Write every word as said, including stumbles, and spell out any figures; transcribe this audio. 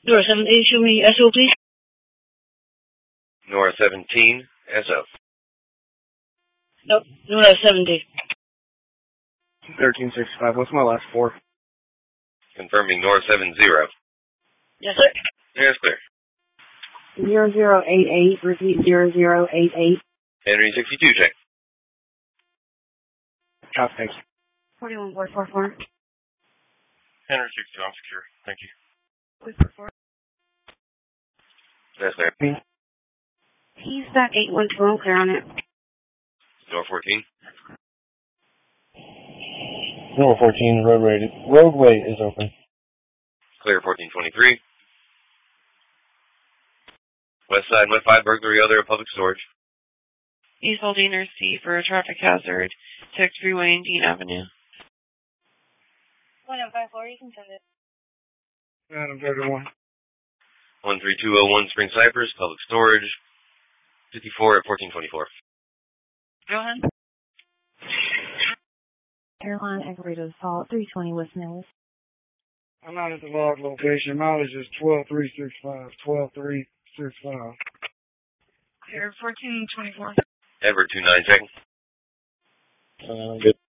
Nora seventeen, show me S O, please. Nora seventeen, S O. Nope, Nora seventeen. thirteen sixty-five, what's my last four? Confirming Nora seven zero. Yes, sir. Yes, clear. Zero zero eight eight, repeat zero zero eight eight. Henry sixty-two, check. Copy, thanks. Forty-one four four four. Henry sixty-two, I'm secure. Thank you. Quick four four. Yes, clear. He's back eight one two, I'm clear on it. Nora fourteen. Nora fourteen, roadway, roadway is open. Clear fourteen twenty-three. West side, West five, burglary, other public storage. East Aldina C for a traffic hazard. Six Freeway and Dean Avenue. one oh five four, you can send it. Adam thirty-one. one three two oh one Spring Cypress, public storage. fifty-four at fourteen twenty-four. Go ahead. Caroline Agredo, Salt, three twenty West Mills. I'm not at the log location. Mileage is twelve three six five. twelve three six five. Clear fourteen twenty-four. Ever two nine, check. Uh, good.